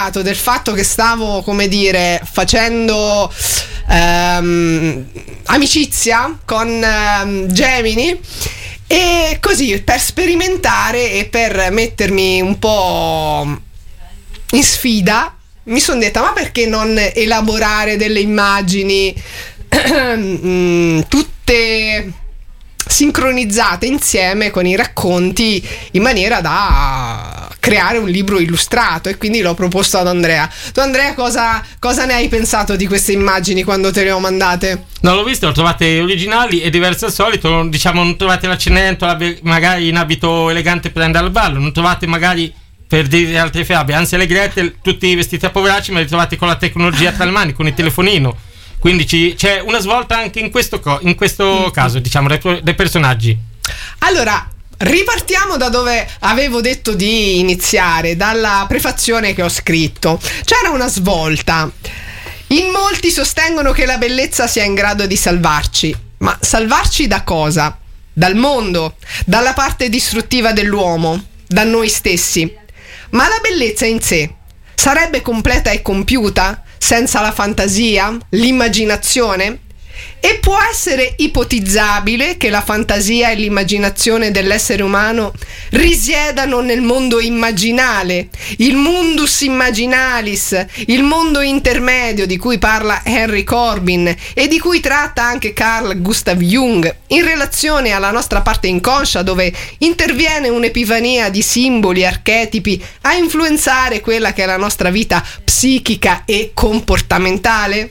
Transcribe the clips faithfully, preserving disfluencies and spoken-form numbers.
accusato del fatto che stavo, come dire, facendo ehm, amicizia con ehm, Gemini, e così per sperimentare e per mettermi un po' in sfida mi sono detta: ma perché non elaborare delle immagini tutte sincronizzate insieme con i racconti in maniera da creare un libro illustrato? E quindi l'ho proposto ad Andrea. Tu, Andrea, cosa, cosa ne hai pensato di queste immagini quando te le ho mandate? Non l'ho viste, le ho trovate originali e diverse al solito. Diciamo, non trovate la Cenerentola magari in abito elegante per andare al ballo, non trovate magari, per dire altre fiabe, anzi le Gretel tutti vestiti a poveracci, ma li trovate con la tecnologia tra le mani, con il telefonino. Quindi ci, c'è una svolta anche in questo, co- in questo caso, diciamo, dei, dei personaggi. Allora, ripartiamo da dove avevo detto di iniziare, dalla prefazione che ho scritto. C'era una svolta. In molti sostengono che la bellezza sia in grado di salvarci. Ma salvarci da cosa? Dal mondo, dalla parte distruttiva dell'uomo, da noi stessi. Ma la bellezza in sé sarebbe completa e compiuta senza la fantasia, l'immaginazione? E può essere ipotizzabile che la fantasia e l'immaginazione dell'essere umano risiedano nel mondo immaginale, il mundus immaginalis, il mondo intermedio di cui parla Henry Corbin e di cui tratta anche Carl Gustav Jung, in relazione alla nostra parte inconscia, dove interviene un'epifania di simboli, archetipi a influenzare quella che è la nostra vita psichica e comportamentale?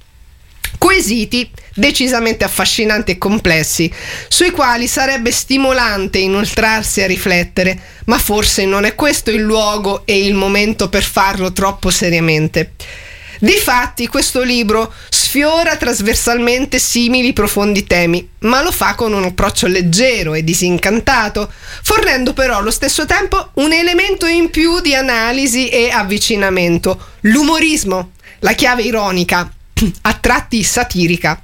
Quesiti decisamente affascinanti e complessi, sui quali sarebbe stimolante inoltrarsi a riflettere, ma forse non è questo il luogo e il momento per farlo troppo seriamente. Difatti, questo libro sfiora trasversalmente simili profondi temi, ma lo fa con un approccio leggero e disincantato, fornendo però allo stesso tempo un elemento in più di analisi e avvicinamento: l'umorismo, la chiave ironica, a tratti satirica.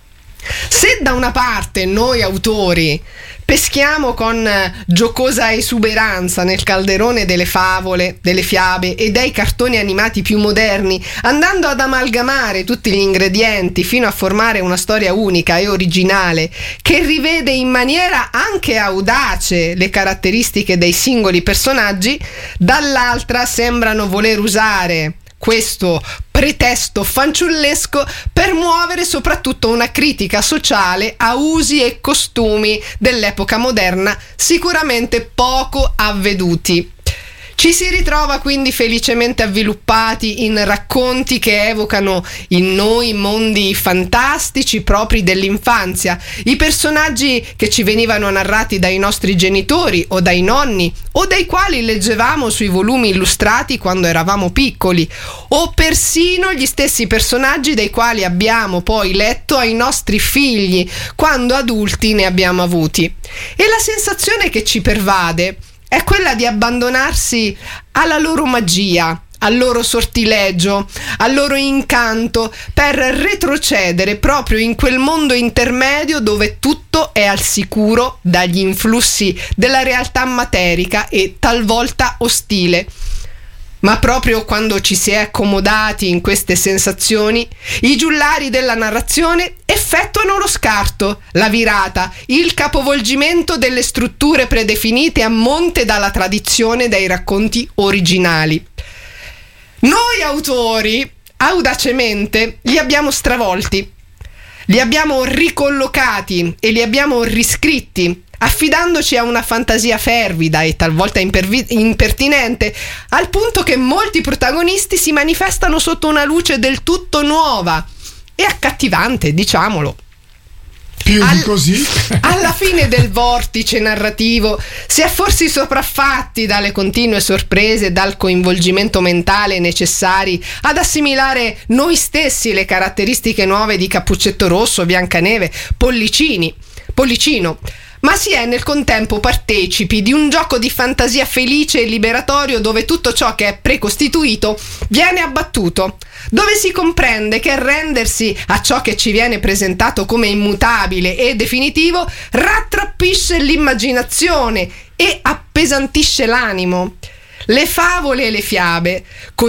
Se da una parte noi autori peschiamo con giocosa esuberanza nel calderone delle favole, delle fiabe e dei cartoni animati più moderni, andando ad amalgamare tutti gli ingredienti fino a formare una storia unica e originale che rivede in maniera anche audace le caratteristiche dei singoli personaggi, dall'altra sembrano voler usare questo pretesto fanciullesco per muovere soprattutto una critica sociale a usi e costumi dell'epoca moderna sicuramente poco avveduti. Ci si ritrova quindi felicemente avviluppati in racconti che evocano in noi mondi fantastici propri dell'infanzia, i personaggi che ci venivano narrati dai nostri genitori o dai nonni, o dai quali leggevamo sui volumi illustrati quando eravamo piccoli, o persino gli stessi personaggi dei quali abbiamo poi letto ai nostri figli quando adulti ne abbiamo avuti. E la sensazione che ci pervade è quella di abbandonarsi alla loro magia, al loro sortileggio, al loro incanto, per retrocedere proprio in quel mondo intermedio dove tutto è al sicuro dagli influssi della realtà materica e talvolta ostile. Ma proprio quando ci si è accomodati in queste sensazioni, i giullari della narrazione effettuano lo scarto, la virata, il capovolgimento delle strutture predefinite a monte dalla tradizione dei racconti originali. Noi autori, audacemente, li abbiamo stravolti, li abbiamo ricollocati e li abbiamo riscritti, affidandoci a una fantasia fervida e talvolta impervi- impertinente, al punto che molti protagonisti si manifestano sotto una luce del tutto nuova e accattivante, diciamolo. Più Al- di così? Alla fine del vortice narrativo si è forse sopraffatti dalle continue sorprese e dal coinvolgimento mentale necessari ad assimilare noi stessi le caratteristiche nuove di Cappuccetto Rosso, Biancaneve, Pollicini, Pollicino, ma si è nel contempo partecipi di un gioco di fantasia felice e liberatorio dove tutto ciò che è precostituito viene abbattuto, dove si comprende che rendersi a ciò che ci viene presentato come immutabile e definitivo rattrappisce l'immaginazione e appesantisce l'animo. Le favole e le fiabe,